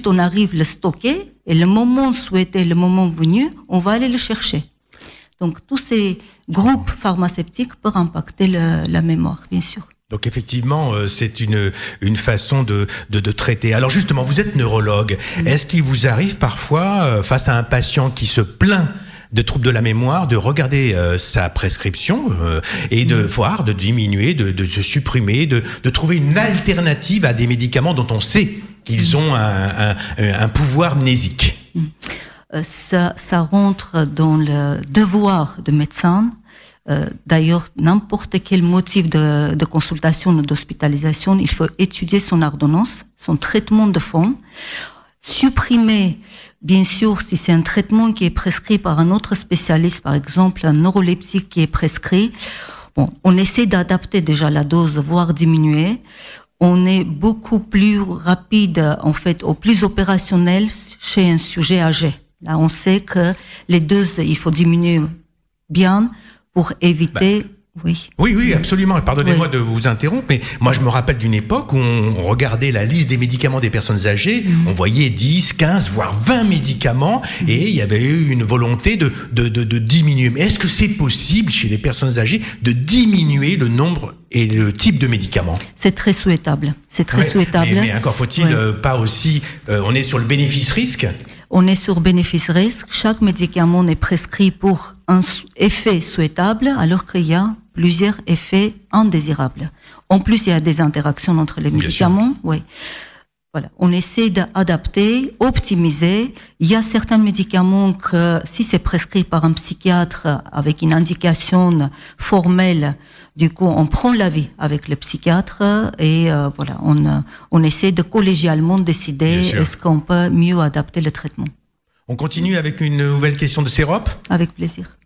quand on arrive le stocker, et le moment souhaité, le moment venu, on va aller le chercher. Donc, tous ces groupes pharmaceutiques peuvent impacter la mémoire, bien sûr. Donc effectivement, c'est une façon de traiter. Alors justement, vous êtes neurologue. Est-ce qu'il vous arrive parfois, face à un patient qui se plaint de troubles de la mémoire, de regarder sa prescription et de voir, de diminuer, de se supprimer, de trouver une alternative à des médicaments dont on sait qu'ils ont un pouvoir mnésique? Ça rentre dans le devoir de médecin. D'ailleurs, n'importe quel motif de consultation ou d'hospitalisation, il faut étudier son ordonnance, son traitement de fond, supprimer, bien sûr, si c'est un traitement qui est prescrit par un autre spécialiste, par exemple un neuroleptique qui est prescrit, bon, on essaie d'adapter déjà la dose, voire diminuer. On est beaucoup plus rapide, en fait, au plus opérationnel chez un sujet âgé. Là, on sait que les doses, il faut diminuer bien pour éviter... Oui, absolument. Pardonnez-moi de vous interrompre, mais moi je me rappelle d'une époque où on regardait la liste des médicaments des personnes âgées, on voyait 10, 15, voire 20 médicaments, et il y avait eu une volonté de diminuer. Mais est-ce que c'est possible chez les personnes âgées de diminuer le nombre et le type de médicaments? C'est très souhaitable. Souhaitable. Mais encore faut-il pas aussi... on est sur le bénéfice-risque? On est sur bénéfice-risque. Chaque médicament est prescrit pour un effet souhaitable, alors qu'il y a plusieurs effets indésirables. En plus, il y a des interactions entre les médicaments. Oui. Voilà. On essaie d'adapter, optimiser. Il y a certains médicaments que, si c'est prescrit par un psychiatre avec une indication formelle, du coup, on prend l'avis avec le psychiatre et voilà, on essaie de collégialement décider est-ce qu'on peut mieux adapter le traitement. On continue avec une nouvelle question de Sérope? Avec plaisir.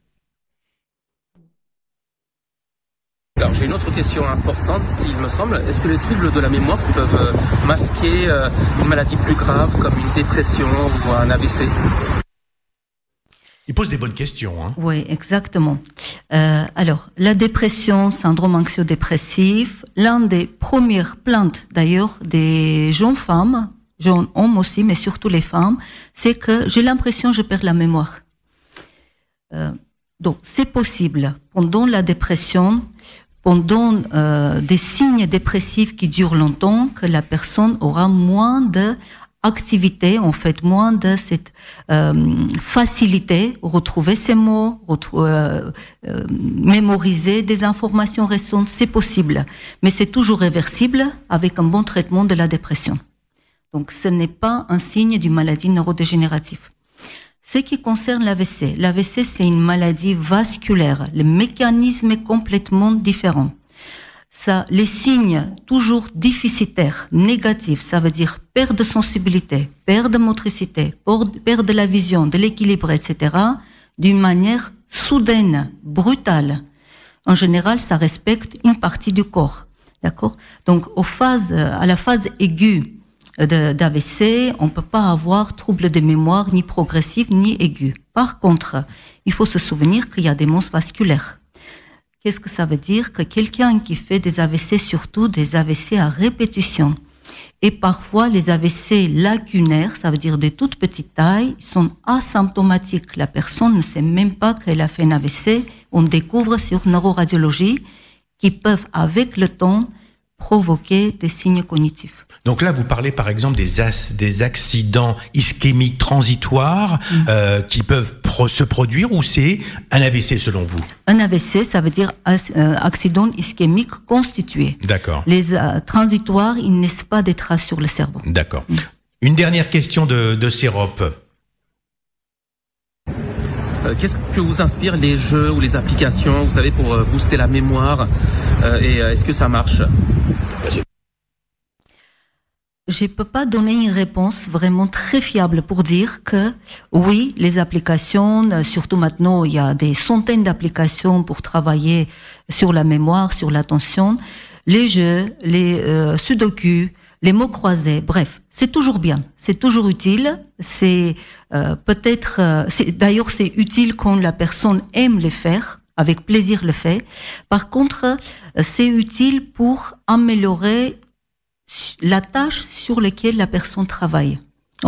Alors, j'ai une autre question importante, il me semble. Est-ce que les troubles de la mémoire peuvent masquer une maladie plus grave comme une dépression ou un AVC? Il pose des bonnes questions, hein. Oui, exactement. Alors, la dépression, syndrome anxio-dépressif, l'un des premières plaintes, d'ailleurs, des jeunes femmes, jeunes hommes aussi, mais surtout les femmes, c'est que j'ai l'impression que je perds la mémoire. Donc, c'est possible. Pendant la dépression, pendant des signes dépressifs qui durent longtemps, que la personne aura moins d'activité, en fait, moins de cette facilité à retrouver ses mots, mémoriser des informations récentes. C'est possible, mais c'est toujours réversible avec un bon traitement de la dépression. Donc, ce n'est pas un signe d'une maladie neurodégénérative. Ce qui concerne l'AVC, l'AVC c'est une maladie vasculaire. Le mécanisme est complètement différent. Ça, les signes toujours déficitaires, négatifs, ça veut dire perte de sensibilité, perte de motricité, perte de la vision, de l'équilibre, etc., d'une manière soudaine, brutale. En général, ça respecte une partie du corps. D'accord? Donc, à la phase aiguë d'AVC, on peut pas avoir trouble de mémoire ni progressif ni aigu. Par contre, il faut se souvenir qu'il y a des monstres vasculaires. Qu'est-ce que ça veut dire? Que quelqu'un qui fait des AVC, surtout des AVC à répétition, et parfois les AVC lacunaires, ça veut dire de toute petite taille, sont asymptomatiques. La personne ne sait même pas qu'elle a fait un AVC. On découvre sur neuroradiologie qui peuvent, avec le temps, provoquer des signes cognitifs. Donc là, vous parlez par exemple des accidents ischémiques transitoires qui peuvent se produire, ou c'est un AVC selon vous? Un AVC, ça veut dire accident ischémique constitué. D'accord. Les transitoires, ils ne laissent pas des traces sur le cerveau. D'accord. Une dernière question de Sérope. Qu'est-ce que vous inspirent les jeux ou les applications, vous savez, pour booster la mémoire et est-ce que ça marche? Je peux pas donner une réponse vraiment très fiable pour dire que oui, les applications, surtout maintenant, il y a des centaines d'applications pour travailler sur la mémoire, sur l'attention, les jeux, les sudoku, les mots croisés, bref, c'est toujours bien, c'est toujours utile, c'est d'ailleurs c'est utile quand la personne aime les faire, avec plaisir le fait. Par contre, c'est utile pour améliorer la tâche sur laquelle la personne travaille.